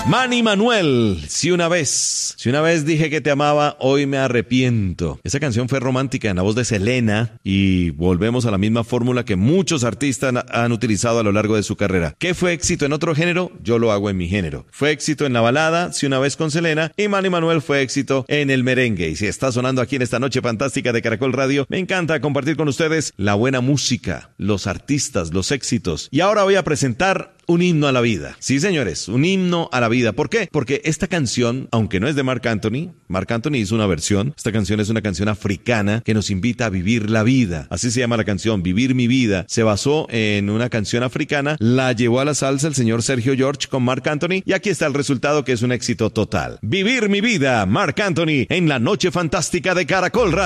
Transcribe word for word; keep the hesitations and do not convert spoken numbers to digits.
Manny Manuel, si una vez, si una vez dije que te amaba, hoy me arrepiento. Esa canción fue romántica en la voz de Selena y volvemos a la misma fórmula que muchos artistas han utilizado a lo largo de su carrera. ¿Qué fue éxito en otro género? Yo lo hago en mi género. Fue éxito en la balada, si una vez con Selena, y Manny Manuel fue éxito en el merengue. Y si está sonando aquí en esta noche fantástica de Caracol Radio, me encanta compartir con ustedes la buena música, los artistas, los éxitos. Y ahora voy a presentar un himno a la vida. Sí, señores, un himno a la vida. ¿Por qué? Porque esta canción, aunque no es de Marc Anthony, Marc Anthony hizo una versión. Esta canción es una canción africana que nos invita a vivir la vida. Así se llama la canción, Vivir mi vida. Se basó en una canción africana, la llevó a la salsa el señor Sergio George con Marc Anthony y aquí está el resultado, que es un éxito total. Vivir mi vida, Marc Anthony, en la noche fantástica de Caracol Radio.